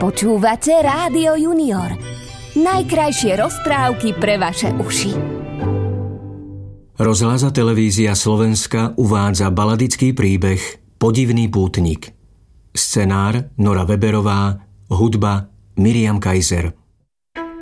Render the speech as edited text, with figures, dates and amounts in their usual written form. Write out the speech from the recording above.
Počúvate Rádio Junior. Najkrajšie rozprávky pre vaše uši. Rozhlas a televízia Slovenska uvádza baladický príbeh Podivný pútnik. Scenár Nora Weberová, hudba Miriam Kaiser.